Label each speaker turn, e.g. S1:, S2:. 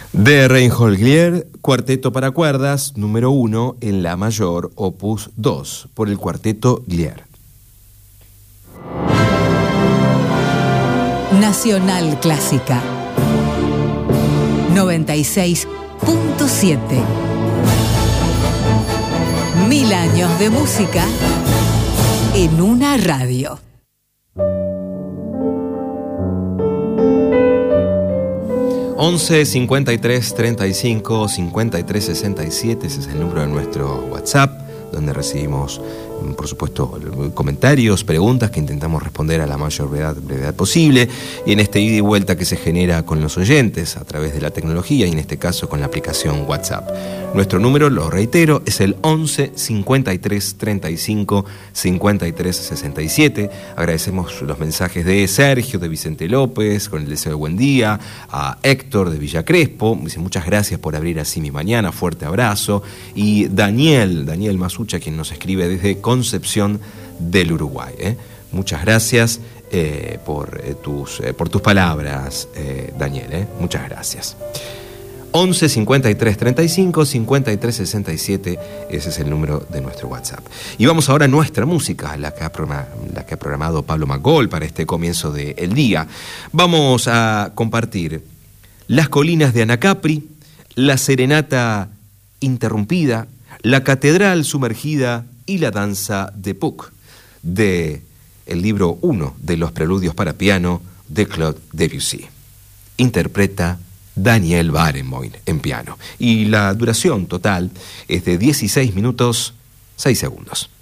S1: De Reinhold Glier, Cuarteto para cuerdas, número 1 en la mayor, opus 2, por el Cuarteto Glier.
S2: Nacional Clásica 96.7. 1000 años de música en una radio.
S1: (11 53 35 53 67), ese es el número de nuestro WhatsApp, donde recibimos, por supuesto, comentarios, preguntas que intentamos responder a la mayor brevedad posible, y en este ida y vuelta que se genera con los oyentes a través de la tecnología, y en este caso con la aplicación WhatsApp. Nuestro número, lo reitero, es el 11 53 35 53 67. Agradecemos los mensajes de Sergio, de Vicente López, con el deseo de buen día, a Héctor de Villa Crespo, dice muchas gracias por abrir así mi mañana, fuerte abrazo, y Daniel Masucha, quien nos escribe desde Concepción del Uruguay. Muchas gracias por tus palabras, Daniel. Muchas gracias. 11 53 35 53 67, ese es el número de nuestro WhatsApp. Y vamos ahora a nuestra música, la que ha programado Pablo Macol para este comienzo del día. Vamos a compartir Las colinas de Anacapri, La serenata interrumpida, La catedral sumergida y La danza de Puck, de el libro 1 de los preludios para piano de Claude Debussy. Interpreta Daniel Barenboim en piano. Y la duración total es de 16 minutos 6 segundos.